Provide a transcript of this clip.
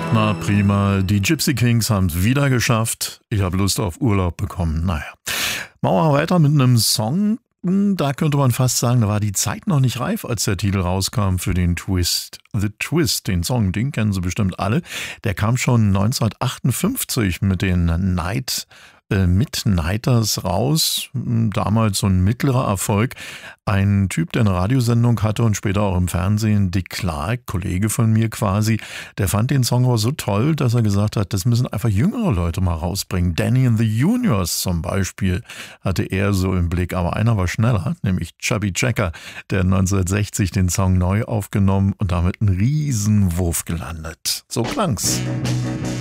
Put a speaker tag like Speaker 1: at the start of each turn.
Speaker 1: Na prima, die Gypsy Kings haben es wieder geschafft. Ich habe Lust auf Urlaub bekommen. Naja, machen wir weiter mit einem Song. Da könnte man fast sagen, da war die Zeit noch nicht reif, als der Titel rauskam für den Twist. The Twist, den Song, den kennen Sie bestimmt alle. Der kam schon 1958 mit den Midnighters raus. Damals so ein mittlerer Erfolg. Ein Typ, der eine Radiosendung hatte und später auch im Fernsehen, Dick Clark, Kollege von mir quasi, der fand den Song aber so toll, dass er gesagt hat, das müssen einfach jüngere Leute mal rausbringen. Danny and the Juniors zum Beispiel hatte er so im Blick, aber einer war schneller, nämlich Chubby Checker, der 1960 den Song neu aufgenommen und damit einen Riesenwurf gelandet. So klang's.